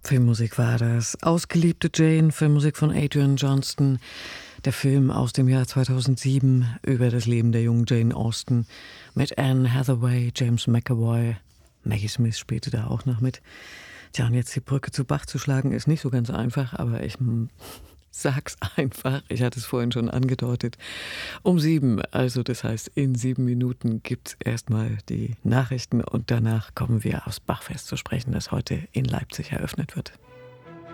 Filmmusik war das. Ausgeliebte Jane, Filmmusik von Adrian Johnston. Der Film aus dem Jahr 2007 über das Leben der jungen Jane Austen mit Anne Hathaway, James McAvoy. Maggie Smith spielte da auch noch mit. Tja, und jetzt die Brücke zu Bach zu schlagen, ist nicht so ganz einfach, aber ich sag's einfach. Ich hatte es vorhin schon angedeutet. Um 7, also das heißt in 7 Minuten gibt's erstmal die Nachrichten und danach kommen wir aufs Bachfest zu sprechen, das heute in Leipzig eröffnet wird.